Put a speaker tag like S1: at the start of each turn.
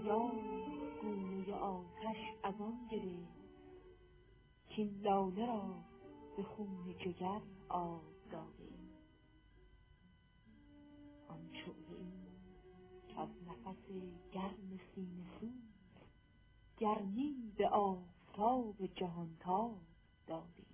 S1: یار گونه آتش از آن گرفت کاین لاله را به خون جگر آب داده ایم. آن شعله ای کز نفس گرم سینه سوز گرمی به آفتاب جهانتاب داده ایم.